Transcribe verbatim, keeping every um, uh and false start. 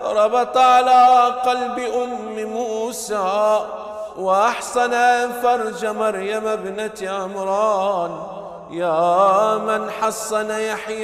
ربط على قلب أم موسى وأحصن فرج مريم ابنة عمران. يا من حصن يحيى